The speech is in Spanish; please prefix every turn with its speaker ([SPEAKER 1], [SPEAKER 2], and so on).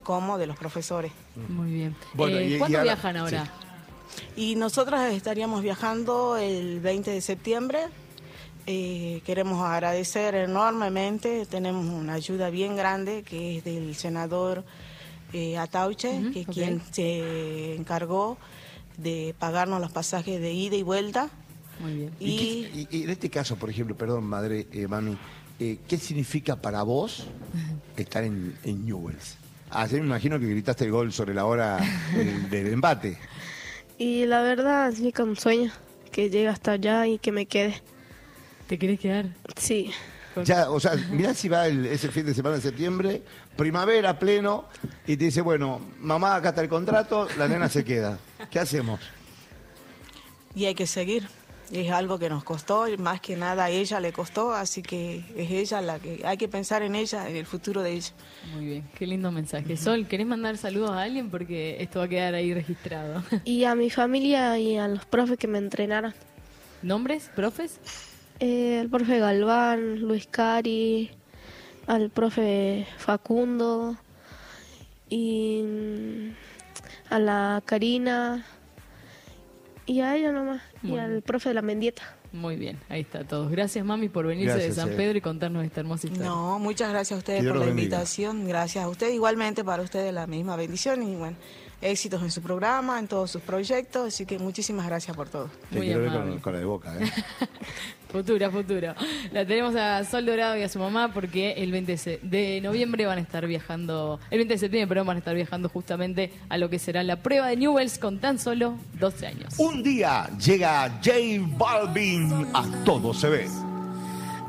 [SPEAKER 1] como de los profesores.
[SPEAKER 2] Muy bien.
[SPEAKER 3] Bueno,
[SPEAKER 2] ¿Cuándo viajan ahora?
[SPEAKER 1] Y nosotros estaríamos viajando el 20 de septiembre. Queremos agradecer enormemente, tenemos una ayuda bien grande que es del senador Atauche, que es quien se encargó de pagarnos los pasajes de ida y vuelta.
[SPEAKER 2] Muy bien.
[SPEAKER 3] Y en este caso, por ejemplo, perdón, madre, mami, ¿qué significa para vos estar en Newell's? Ayer me imagino que gritaste el gol sobre la hora del empate.
[SPEAKER 4] Y la verdad es mi sueño que llegue hasta allá y que me quede.
[SPEAKER 2] ¿Te querés quedar?
[SPEAKER 4] Sí.
[SPEAKER 3] Ya, o sea, mirá si va ese fin de semana de septiembre, primavera, pleno, y te dice, bueno, mamá, acá está el contrato, la nena se queda. ¿Qué hacemos?
[SPEAKER 1] Y hay que seguir. Es algo que nos costó, y más que nada a ella le costó, así que es ella la que hay que pensar en ella, en el futuro de ella.
[SPEAKER 2] Muy bien, qué lindo mensaje. Sol, ¿querés mandar saludos a alguien? Porque esto va a quedar ahí registrado.
[SPEAKER 4] Y a mi familia y a los profes que me entrenaron.
[SPEAKER 2] ¿Nombres? ¿Profes?
[SPEAKER 4] El profe Galván, Luis Cari, al profe Facundo y a la Karina y a ella nomás, y al profe de la Mendieta.
[SPEAKER 2] Muy bien, ahí está todos. Gracias, mami, por venirse de San Pedro y contarnos esta hermosa historia.
[SPEAKER 1] No, muchas gracias a ustedes por la invitación. Gracias a ustedes, igualmente para ustedes la misma bendición y bueno, éxitos en su programa, en todos sus proyectos, así que muchísimas gracias por todo.
[SPEAKER 3] Te quiero ver con la de Boca, ¿eh?
[SPEAKER 2] Futuro. La tenemos a Sol Dorado y a su mamá porque el 20 de noviembre van a estar viajando, el 20 de septiembre, perdón, van a estar viajando justamente a lo que será la prueba de Newell's con tan solo 12 años.
[SPEAKER 3] Un día llega J Balvin, a todo se ve.